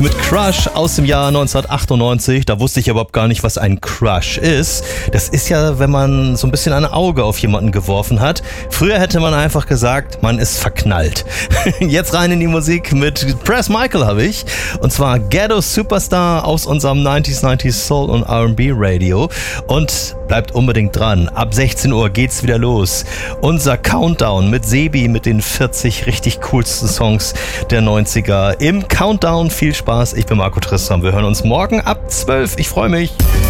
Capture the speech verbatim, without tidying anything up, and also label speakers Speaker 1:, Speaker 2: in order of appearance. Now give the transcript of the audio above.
Speaker 1: mit Crush aus dem Jahr neunzehnhundertachtundneunzig. Da wusste ich überhaupt gar nicht, was ein Crush ist. Das ist ja, wenn man so ein bisschen ein Auge auf jemanden geworfen hat. Früher hätte man einfach gesagt, man ist verknallt. Jetzt rein in die Musik mit Press Michael habe ich. Und zwar Ghetto Superstar aus unserem neunziger neunzig Soul und R and B Radio. Und bleibt unbedingt dran. Ab sechzehn Uhr geht's wieder los. Unser Countdown mit Sebi mit den vierzig richtig coolsten Songs der neunziger im Countdown. Viel Spaß, ich bin Marco Tristan. Wir hören uns morgen ab zwölf. Ich freue mich.